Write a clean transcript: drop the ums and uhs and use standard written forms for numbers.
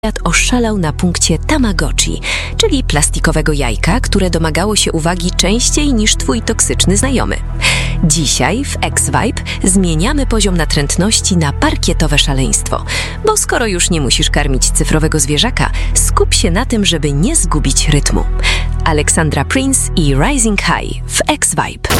Świat oszalał na punkcie Tamagotchi, czyli plastikowego jajka, które domagało się uwagi częściej niż twój toksyczny znajomy. Dzisiaj w X-Vibe zmieniamy poziom natrętności na parkietowe szaleństwo, bo skoro już nie musisz karmić cyfrowego zwierzaka, skup się na tym, żeby nie zgubić rytmu. Alexandra Prince i Rising High w X-Vibe.